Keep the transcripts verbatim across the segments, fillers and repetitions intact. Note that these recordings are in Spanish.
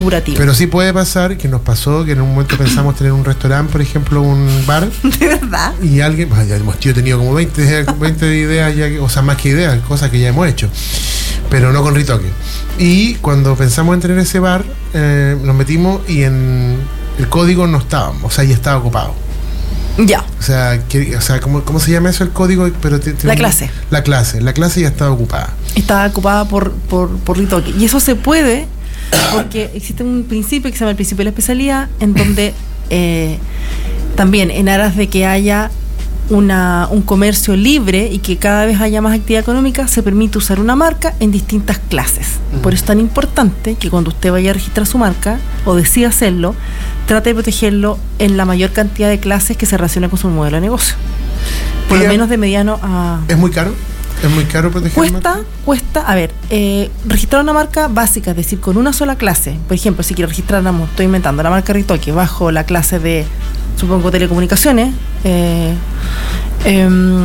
curativo. Pero sí puede pasar, que nos pasó, que en un momento pensamos tener un restaurante, por ejemplo, un bar. ¿De verdad? Y alguien, pues, ya hemos yo he tenido como veinte, veinte ideas, ya, o sea, más que ideas, cosas que ya hemos hecho, pero no con Ritoque. Y cuando pensamos en tener ese bar, eh, nos metimos y en el código no estábamos, o sea, ya estaba ocupado. Ya. O sea, que, o sea ¿cómo, ¿cómo se llama eso el código? Pero te, te, la clase. La clase, la clase ya estaba ocupada. Estaba ocupada por, por, por Ritoque. Y eso se puede porque existe un principio que se llama el principio de la especialidad, en donde eh, también en aras de que haya una, un comercio libre y que cada vez haya más actividad económica, se permite usar una marca en distintas clases. Uh-huh. Por eso es tan importante que cuando usted vaya a registrar su marca o decida hacerlo, trate de protegerlo en la mayor cantidad de clases que se relacionen con su modelo de negocio. Por lo menos de mediano a... ¿Es muy caro? ¿Es muy caro proteger Cuesta, la marca? cuesta, a ver, eh, registrar una marca básica, es decir, con una sola clase. Por ejemplo, si quiero registrar, estoy inventando la marca Ritoque bajo la clase de, supongo, telecomunicaciones, eh, eh,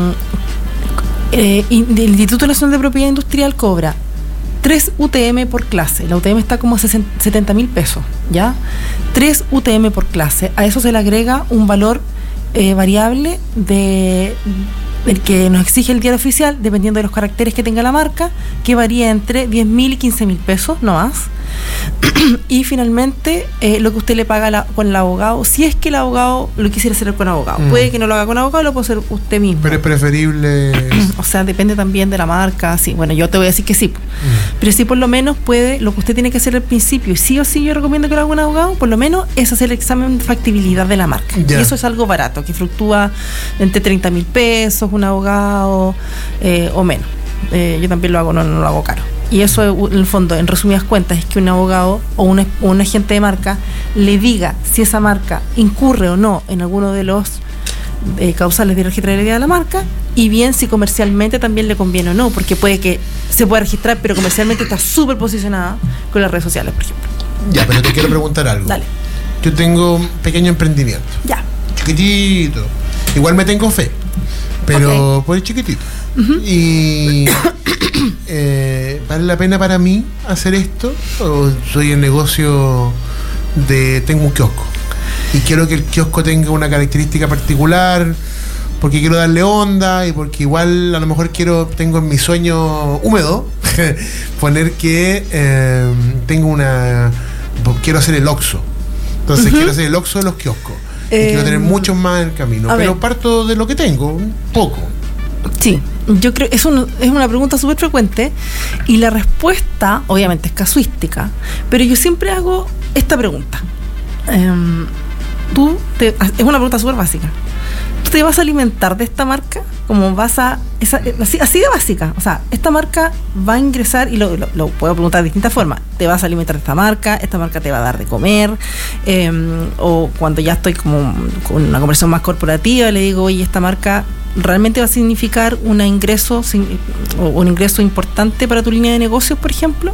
eh, el Instituto Nacional de Propiedad Industrial cobra tres U T M por clase. La U T M está como a setenta mil pesos, ¿ya? tres U T M por clase. A eso se le agrega un valor eh, variable de... el que nos exige el diario oficial, dependiendo de los caracteres que tenga la marca, que varía entre diez mil y quince mil pesos, no más. Y finalmente, eh, lo que usted le paga la, con el abogado, si es que el abogado lo quisiera hacer con abogado. Mm. Puede que no lo haga con abogado, lo puede hacer usted mismo. Pero es preferible... O sea, depende también de la marca. Sí, bueno, yo te voy a decir que sí. Mm. Pero sí, por lo menos puede, lo que usted tiene que hacer al principio, y sí o sí yo recomiendo que lo haga un abogado, por lo menos es hacer el examen de factibilidad de la marca. Yeah. Y eso es algo barato, que fluctúa entre treinta mil pesos, un abogado, eh, o menos. Eh, yo también lo hago, no, no lo hago caro. Y eso, en el fondo, en resumidas cuentas, es que un abogado o un, un agente de marca le diga si esa marca incurre o no en alguno de los eh, causales de registrabilidad de la marca, y bien si comercialmente también le conviene o no, porque puede que se pueda registrar, pero comercialmente está súper posicionada con las redes sociales, por ejemplo. Ya, pero te quiero preguntar algo. Dale. Yo tengo un pequeño emprendimiento. Ya. Chiquitito. Igual me tengo fe, pero okay. Por el chiquitito. Uh-huh. Y eh, ¿vale la pena para mí hacer esto? ¿O soy el negocio de... tengo un kiosco y quiero que el kiosco tenga una característica particular porque quiero darle onda y porque igual a lo mejor quiero, tengo en mi sueño húmedo poner que eh, tengo una... quiero hacer el Oxxo, entonces uh-huh. quiero hacer el Oxxo de los kioscos y eh, quiero tener muchos más en el camino, pero ver. Parto de lo que tengo, un poco. Sí, yo creo es, un, es una pregunta súper frecuente y la respuesta obviamente es casuística, pero yo siempre hago esta pregunta. Eh, tú te, es una pregunta súper básica. ¿Tú te vas a alimentar de esta marca? Como vas a esa, así, así de básica. O sea, esta marca va a ingresar, y lo, lo, lo puedo preguntar de distintas formas. ¿Te vas a alimentar de esta marca? ¿Esta marca te va a dar de comer? Eh, o cuando ya estoy como con una conversación más corporativa, le digo, oye, esta marca realmente va a significar un ingreso o un ingreso importante para tu línea de negocios, por ejemplo.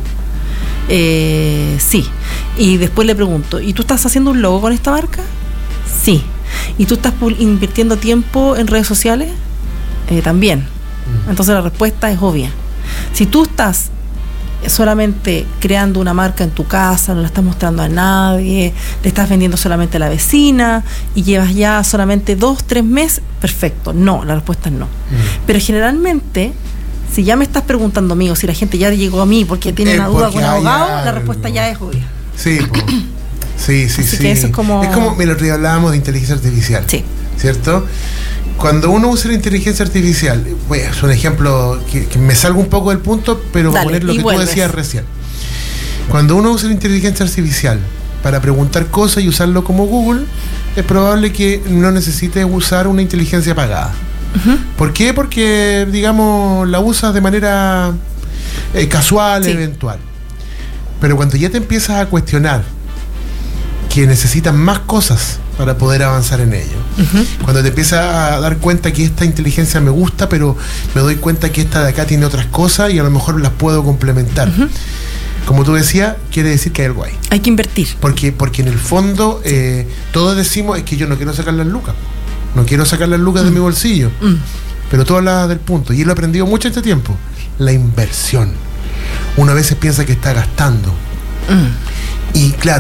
Eh, sí. Y después le pregunto, ¿y tú estás haciendo un logo con esta marca? Sí. ¿Y tú estás invirtiendo tiempo en redes sociales? Eh, también. Entonces la respuesta es obvia. Si tú estás solamente creando una marca en tu casa, no la estás mostrando a nadie, le estás vendiendo solamente a la vecina y llevas ya solamente dos, tres meses, perfecto. No, la respuesta es no. Mm. Pero generalmente, si ya me estás preguntando a mí, o si la gente ya llegó a mí porque tiene eh, una duda con abogado, algo. La respuesta ya es obvia. Sí, pues. Sí, sí, Así sí. Que eso es como... Es como, el otro día hablábamos de inteligencia artificial. Sí. ¿Cierto? Cuando uno usa la inteligencia artificial, bueno, es un ejemplo que, que me salgo un poco del punto, pero Dale, poner lo que vuelves. Tú decías recién. Cuando uno usa la inteligencia artificial para preguntar cosas y usarlo como Google, es probable que no necesites usar una inteligencia pagada. Uh-huh. ¿Por qué? Porque, digamos, la usas de manera eh, casual, sí. eventual. Pero cuando ya te empiezas a cuestionar que necesitan más cosas para poder avanzar en ello. Uh-huh. Cuando te empiezas a dar cuenta que esta inteligencia me gusta, pero me doy cuenta que esta de acá tiene otras cosas y a lo mejor las puedo complementar. Uh-huh. Como tú decías, quiere decir que hay algo ahí. Hay que invertir. Porque, porque en el fondo eh, todos decimos es que yo no quiero sacar las lucas. No quiero sacar las lucas mm. de mi bolsillo. Mm. Pero tú hablabas del punto, y lo he aprendido mucho este tiempo. La inversión. Uno a veces piensa que está gastando. Mm. Y claro,